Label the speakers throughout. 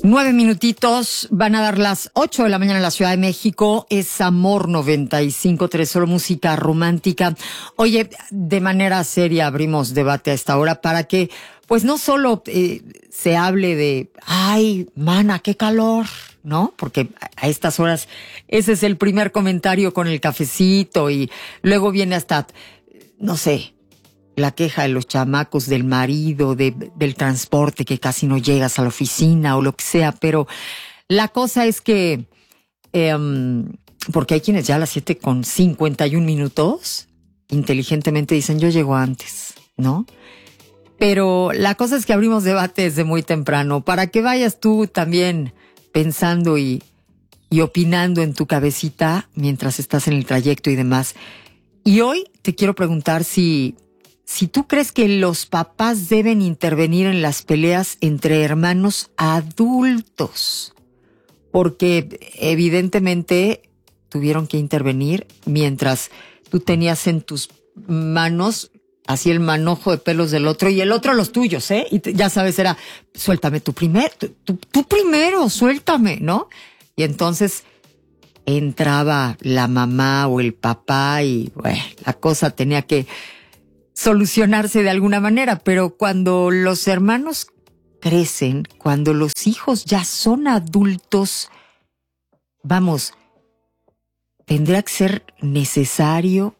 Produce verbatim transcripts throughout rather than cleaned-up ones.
Speaker 1: Nueve minutitos, van a dar las ocho de la mañana en la Ciudad de México. Es Amor noventa y cinco punto tres, solo música romántica. Oye, de manera seria abrimos debate a esta hora para que, pues no solo eh, se hable de, ay, mana, qué calor, ¿no? Porque a estas horas ese es el primer comentario con el cafecito y luego viene hasta, no sé, la queja de los chamacos, del marido, de, del transporte, que casi no llegas a la oficina o lo que sea. Pero la cosa es que, eh, porque hay quienes ya a las siete con cincuenta y un minutos, inteligentemente dicen, yo llego antes, ¿no? Pero la cosa es que abrimos debate desde muy temprano, para que vayas tú también pensando y, y opinando en tu cabecita mientras estás en el trayecto y demás. Y hoy te quiero preguntar si... Si tú crees que los papás deben intervenir en las peleas entre hermanos adultos, porque evidentemente tuvieron que intervenir mientras tú tenías en tus manos así el manojo de pelos del otro y el otro los tuyos, ¿eh? Y te, ya sabes, era, suéltame tú primero, tú, tú, tú primero, suéltame, ¿no? Y entonces entraba la mamá o el papá y bueno, la cosa tenía que solucionarse de alguna manera, pero cuando los hermanos crecen, cuando los hijos ya son adultos, vamos, tendrá que ser necesario,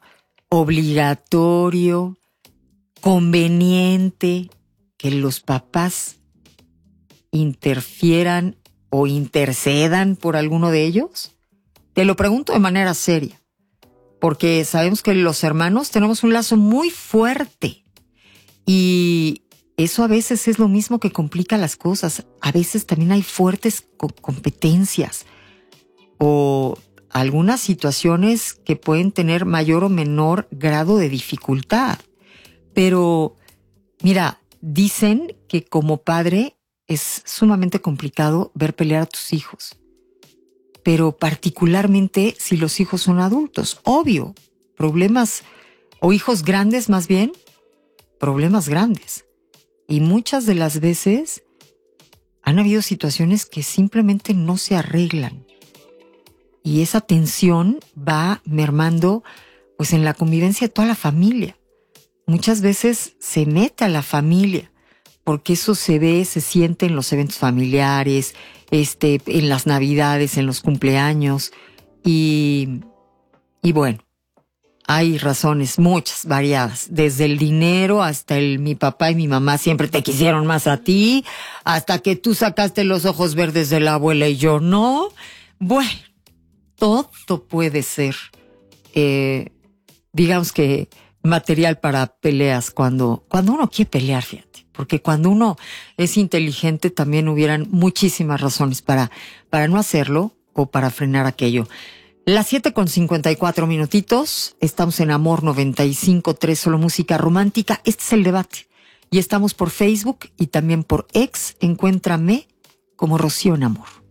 Speaker 1: obligatorio, conveniente que los papás interfieran o intercedan por alguno de ellos. Te lo pregunto de manera seria. Porque sabemos que los hermanos tenemos un lazo muy fuerte y eso a veces es lo mismo que complica las cosas. A veces también hay fuertes co- competencias o algunas situaciones que pueden tener mayor o menor grado de dificultad. Pero mira, dicen que como padre es sumamente complicado ver pelear a tus hijos. Pero particularmente si los hijos son adultos. Obvio, problemas, o hijos grandes más bien, problemas grandes. Y muchas de las veces han habido situaciones que simplemente no se arreglan. Y esa tensión va mermando pues en la convivencia de toda la familia. Muchas veces se mete a la familia, porque eso se ve, se siente en los eventos familiares, este, en las navidades, en los cumpleaños, y, y bueno, hay razones muchas, variadas, desde el dinero hasta el mi papá y mi mamá siempre te quisieron más a ti, hasta que tú sacaste los ojos verdes de la abuela y yo no. Bueno, todo puede ser, eh, digamos que material para peleas cuando, cuando uno quiere pelear, fíjate. Porque cuando uno es inteligente también hubieran muchísimas razones para, para no hacerlo o para frenar aquello. Las siete con cincuenta y cuatro minutitos, estamos en Amor noventa y cinco punto tres, solo música romántica. Este es el debate. Y estamos por Facebook y también por X. Encuéntrame como Rocío en Amor.